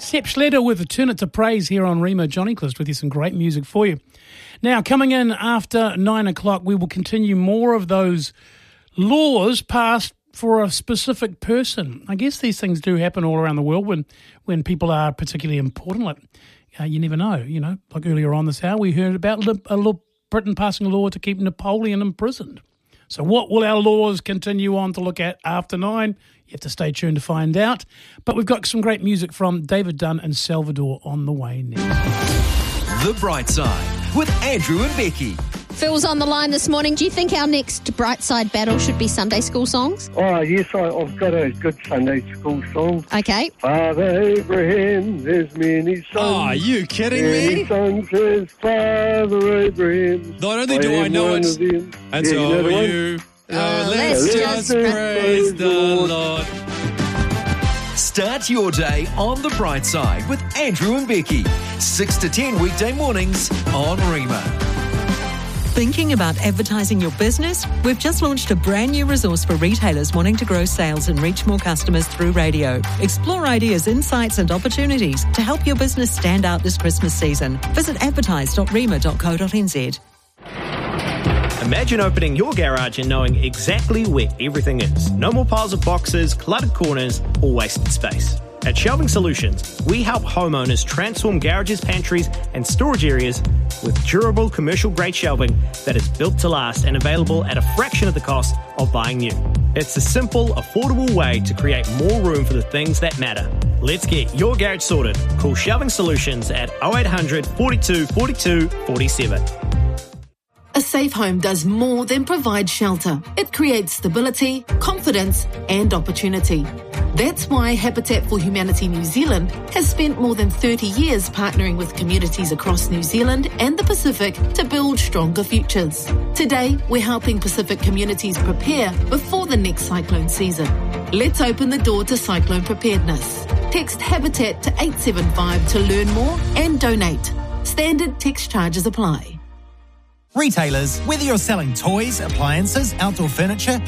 Sepp Schletter with a Turn It to Praise here on Remo. Johnny Clist with you, some great music for you. Now, coming in after 9 o'clock, we will continue more of those laws passed for a specific person. I guess these things do happen all around the world when people are particularly important. Like, you never know, like earlier on this hour, we heard about Britain passing a law to keep Napoleon imprisoned. So what will our laws continue on to look at after 9? You have to stay tuned to find out. But we've got some great music from David Dunn and Salvador on the way next. The Bright Side with Andrew and Becky. Phil's on the line this morning. Do you think our next Bright Side battle should be Sunday school songs? Oh, yes, I've got a good Sunday school song. Okay. Father Abraham has many sons. Oh, are you kidding many me? sons has Father Abraham. Not only do I know it, and so are you. Let's just praise the Lord. Start your day on the bright side with Andrew and Becky. 6 to 10 weekday mornings on Remo. Thinking about advertising your business? We've just launched a brand new resource for retailers wanting to grow sales and reach more customers through radio. Explore ideas, insights and opportunities to help your business stand out this Christmas season. Visit advertise.remo.co.nz. Imagine opening your garage and knowing exactly where everything is. No more piles of boxes, cluttered corners, or wasted space. At Shelving Solutions, we help homeowners transform garages, pantries, and storage areas with durable commercial-grade shelving that is built to last and available at a fraction of the cost of buying new. It's a simple, affordable way to create more room for the things that matter. Let's get your garage sorted. Call Shelving Solutions at 0800 42 42 47. A safe home does more than provide shelter. It creates stability, confidence, and opportunity. That's why Habitat for Humanity New Zealand has spent more than 30 years partnering with communities across New Zealand and the Pacific to build stronger futures. Today, we're helping Pacific communities prepare before the next cyclone season. Let's open the door to cyclone preparedness. Text Habitat to 875 to learn more and donate. Standard text charges apply. Retailers, whether you're selling toys, appliances, outdoor furniture,